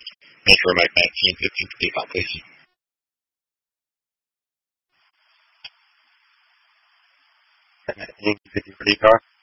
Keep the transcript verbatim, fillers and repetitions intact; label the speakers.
Speaker 1: Metro Mike nineteen fifteen to default, please. nineteen fifty for default.